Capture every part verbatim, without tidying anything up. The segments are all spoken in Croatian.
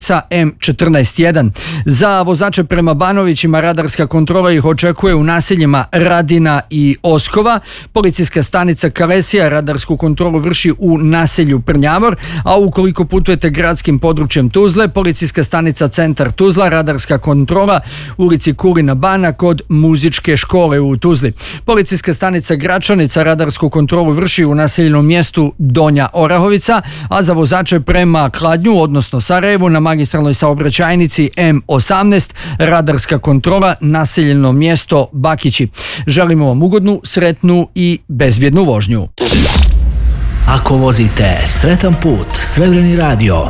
M četrnaest jedan. Za vozače prema Banovićima radarska kontrola ih očekuje u naseljima Radina i Oskova. Policijska stanica Kalesija radarsku kontrolu vrši u naselju Prnjavor, a ukoliko putujete gradskim područjem Tuzle, policijska stanica Centar Tuzla, radarska kontrola ulici Kulina Bana kod muzičke škole u Tuzli. Policijska stanica Gračanica radarsku kontrolu vrši u naseljenom mjestu Donja Orahovica, a za vozače prema Kladnju, odnosno Sarajevu, na magistralnoj saobraćajnici M osamnaest radarska kontrola naseljeno mjesto Bakići. Želimo vam ugodnu, sretnu i bezbjednu vožnju. Ako vozite sretan put, Srebreni radio.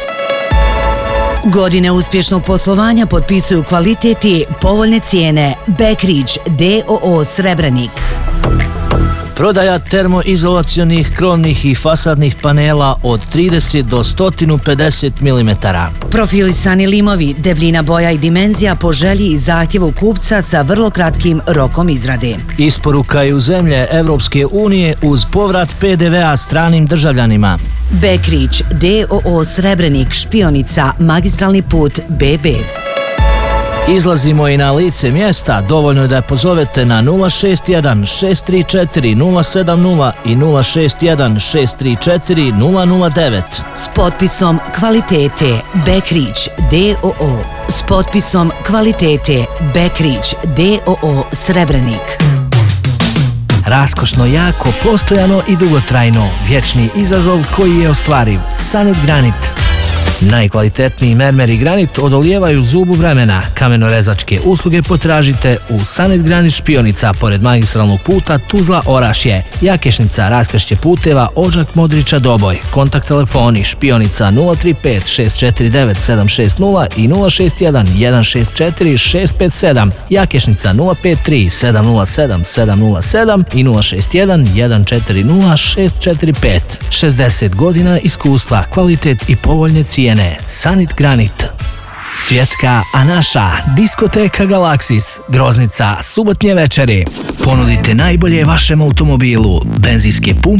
Godine uspješnog poslovanja potpisuju kvalitet i povoljne cijene. Backridge d o o Srebrenik. Prodaja termoizolacionih krovnih i fasadnih panela od trideset do sto pedeset milimetara. Profilisani limovi, debljina boja i dimenzija po želji i zahtjevu kupca sa vrlo kratkim rokom izrade. Isporuka je u zemlje Evropske unije uz povrat pe de ve a stranim državljanima. Backridge d o o Srebrenik, Špionica, magistralni put be be. Izlazimo i na lice mjesta, dovoljno je da pozovete na nula šest jedan šest tri četiri nula sedam nula i nula šest jedan šest tri četiri nula nula devet. S potpisom kvalitete Backridge d o o. S potpisom kvalitete Backridge d o o Srebrenik. Raskošno, jako, postojano i dugotrajno. Vječni izazov koji je ostvariv. Sanit Granit. Najkvalitetniji mermer i granit odolijevaju zubu vremena. Kamenorezačke usluge potražite u Sanit Granit Špionica pored magistralnog puta Tuzla Orašje, Jakešnica, raskršće puteva Odžak Modrića Doboj. Kontakt telefoni Špionica nula tri pet šest četiri devet sedam šest nula i nula šest jedan jedan šest četiri šest pet sedam, Jakešnica nula pet tri sedam nula sedam sedam nula sedam i nula šest jedan jedan četiri nula šest četiri pet. šezdeset godina iskustva, kvalitet i povoljne cijene. Sanit Granit. Svjetska, a naša diskoteka Galaksis, Groznica, subotnje večeri. Ponudite najbolje vašem automobilu, benzinske pumpe